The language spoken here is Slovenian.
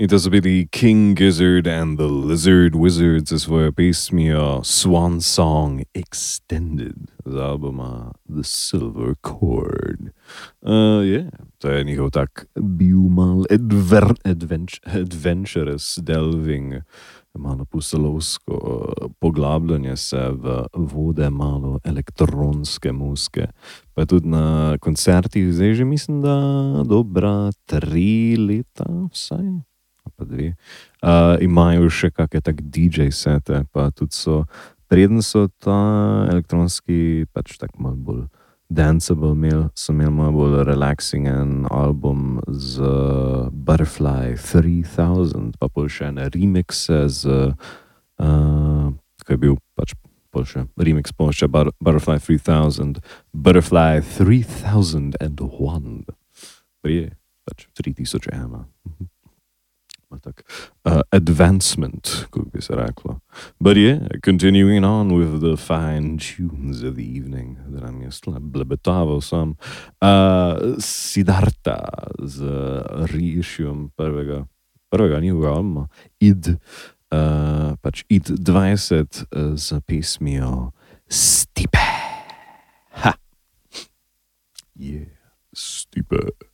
In to so bili King Gizzard and the Lizard Wizard za svojo pesmijo Swan Song Extended z albuma The Silver Chord. To je njihov tak bil mal adventurous delving, malo pustolovsko poglabljanje se v vode malo elektronske muske. Pa tudi na koncertih, zdaj že mislim, da dobra 3 leta vsaj, pa 2, imajo še kakšne tak DJ sete, pa tudi so, preden so ta elektronski pač tak malo bolj danceable imeli, so imeli malo bolj relaxing en album z Butterfly 3000, pa pol še ene remixe z, ko je bil pač pol še remix še Butterfly 3000, Butterfly 3001, prije pač 3001. Tak, advancement, kako bi se reklo. But yeah, continuing on with the fine tunes of the evening, da nam je blebetaval sam. Siddharta z reissueom prvega njihovega albuma, pač id 20 z pesmijo Stipe. Ha! Yeah, Stipe.